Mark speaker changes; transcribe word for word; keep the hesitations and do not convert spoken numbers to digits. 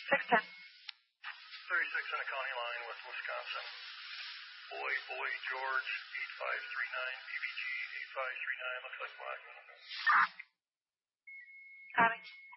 Speaker 1: six ten.
Speaker 2: thirty-six on a county line with Wisconsin. Boy, boy, George, eight five three nine, B B G, eight five three nine, looks like Blackman.
Speaker 1: Copy.